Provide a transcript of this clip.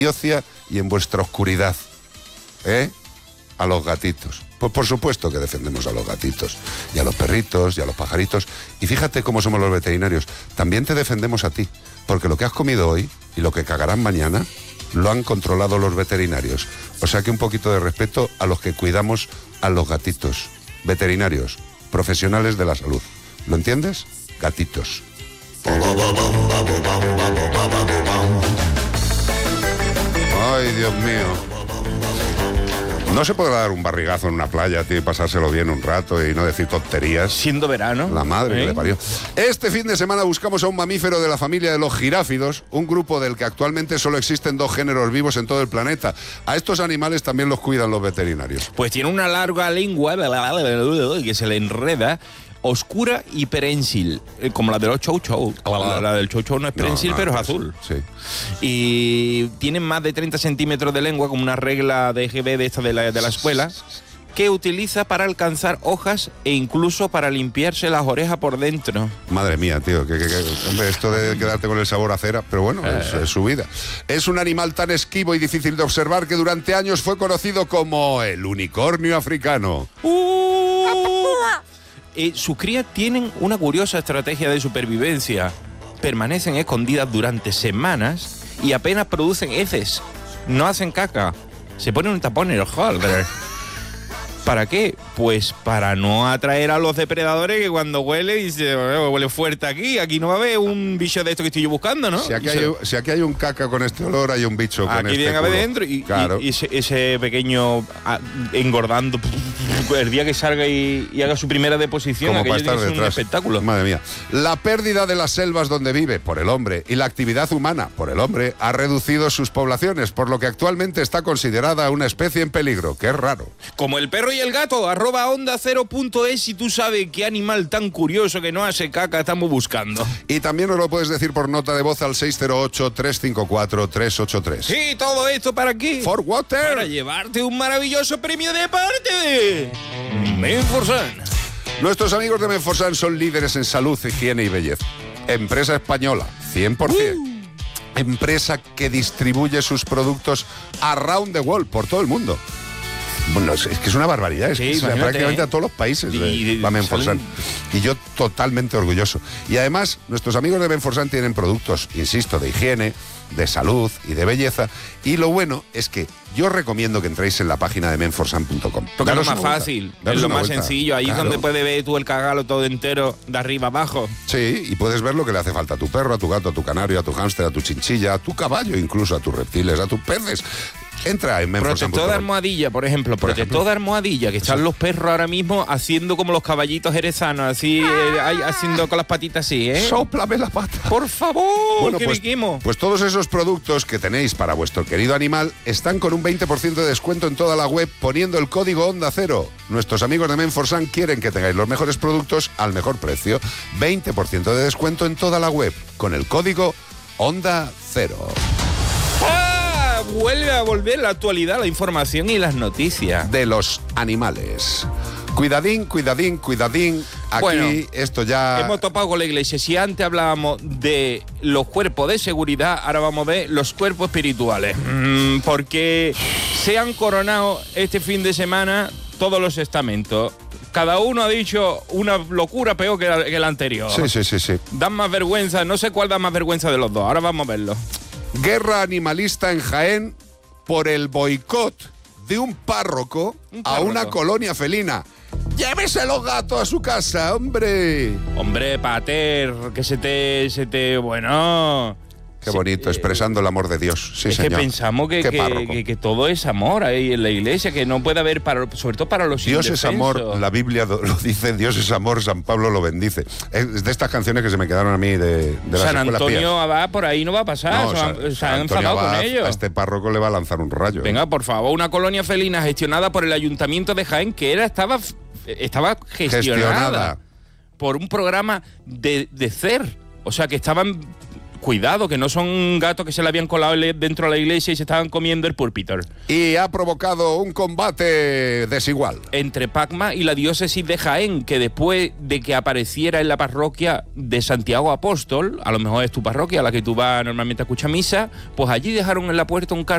y en vuestra oscuridad, a los gatitos. Pues por supuesto que defendemos a los gatitos, y a los perritos, y a los pajaritos. Y fíjate cómo somos los veterinarios. También te defendemos a ti, porque lo que has comido hoy y lo que cagarán mañana lo han controlado los veterinarios. O sea que un poquito de respeto a los que cuidamos a los gatitos. Veterinarios, profesionales de la salud. ¿Lo entiendes? Gatitos. Ay, Dios mío. No se podrá dar un barrigazo en una playa, tío, y pasárselo bien un rato y no decir tonterías. Siendo verano. La madre que le parió. Este fin de semana buscamos a un mamífero de la familia de los giráfidos, un grupo del que actualmente solo existen 2 géneros vivos en todo el planeta. A estos animales también los cuidan los veterinarios. Pues tiene una larga lengua que se le enreda, oscura y prensil, como la de los chow chow. La del chow chow no es prensil, pero es azul. Sí. Y tienen más de 30 centímetros de lengua, como una regla de EGB de esta de la escuela, que utiliza para alcanzar hojas e incluso para limpiarse las orejas por dentro. Madre mía, tío, hombre, esto de quedarte con el sabor a cera, pero bueno, es su vida. Es un animal tan esquivo y difícil de observar que durante años fue conocido como el unicornio africano. Sus crías tienen una curiosa estrategia de supervivencia. Permanecen escondidas durante semanas y apenas producen heces. No hacen caca. Se ponen un tapón en el holder. ¿Para qué? Pues para no atraer a los depredadores que cuando huele dice, huele fuerte aquí no va a haber un bicho de esto que estoy yo buscando, ¿no? Si aquí hay un caca con este olor, hay un bicho con este viene a ver dentro claro. y ese pequeño engordando el día que salga y haga su primera deposición, como para estar detrás. Un espectáculo. Madre mía. La pérdida de las selvas donde vive por el hombre y la actividad humana por el hombre ha reducido sus poblaciones, por lo que actualmente está considerada una especie en peligro, que es raro. Como el perro y el gato, @onda0.es si tú sabes qué animal tan curioso que no hace caca estamos buscando. Y también nos lo puedes decir por nota de voz al 608-354-383. Sí, todo esto ¿para qué? For water. Para llevarte un maravilloso premio de parte de Menforsan. Nuestros amigos de Menforsan son líderes en salud, higiene y belleza. Empresa española, 100%. Empresa que distribuye sus productos around the world, por todo el mundo. Bueno, es que es una barbaridad, es que prácticamente a todos los países va Menforsan. Y yo totalmente orgulloso. Y además, nuestros amigos de Menforsan tienen productos, insisto, de higiene, de salud y de belleza. Y lo bueno es que yo recomiendo que entréis en la página de menforsan.com. Porque es lo más fácil, es lo más sencillo. Ahí es donde puedes ver tú el cagalo todo entero, de arriba abajo. Sí, y puedes ver lo que le hace falta a tu perro, a tu gato, a tu canario, a tu hámster, a tu chinchilla, a tu caballo, incluso a tus reptiles, a tus peces. Entra en Menforsan.com. Protector de almohadilla, por ejemplo. Protector de almohadilla, que están los perros ahora mismo haciendo como los caballitos jerezanos, así, haciendo con las patitas así, ¡Sóplame la pata! ¡Por favor! Bueno, ¡Que me quemo! Pues todos esos productos que tenéis para vuestro querido animal están con un 20% de descuento en toda la web poniendo el código Onda Cero. Nuestros amigos de Menforsan quieren que tengáis los mejores productos al mejor precio. 20% de descuento en toda la web con el código Onda Cero. Vuelve a volver la actualidad, la información y las noticias de los animales. Cuidadín, cuidadín, cuidadín. Aquí bueno, esto ya... hemos topado con la iglesia. Si antes hablábamos de los cuerpos de seguridad, ahora vamos a ver los cuerpos espirituales. Porque se han coronado este fin de semana todos los estamentos. Cada uno ha dicho una locura peor que el anterior. Sí. Dan más vergüenza, no sé cuál da más vergüenza de los dos. Ahora vamos a verlo. Guerra animalista en Jaén por el boicot de un párroco a una colonia felina. ¡Llévese los gatos a su casa, hombre! Hombre, pater, que se te... Bueno... Qué bonito, expresando el amor de Dios. Sí, es señor. Que pensamos que todo es amor ahí en la iglesia, que no puede haber, sobre todo para los Dios indefensos. es amor, la Biblia lo dice, Dios es amor, San Pablo lo bendice. Es de estas canciones que se me quedaron a mí de las San escuelas Antonio pías. Abad por ahí no va a pasar, No, se han enfadado con ellos. A este párroco le va a lanzar un rayo. Venga, por favor, una colonia felina gestionada por el Ayuntamiento de Jaén, que estaba gestionada por un programa de CER. O sea, que estaban... Cuidado, que no son gatos que se le habían colado dentro de la iglesia y se estaban comiendo el púlpito. Y ha provocado un combate desigual entre Pacma y la diócesis de Jaén, que después de que apareciera en la parroquia de Santiago Apóstol, a lo mejor es tu parroquia a la que tú vas normalmente a escuchar misa, pues allí dejaron en la puerta un cartel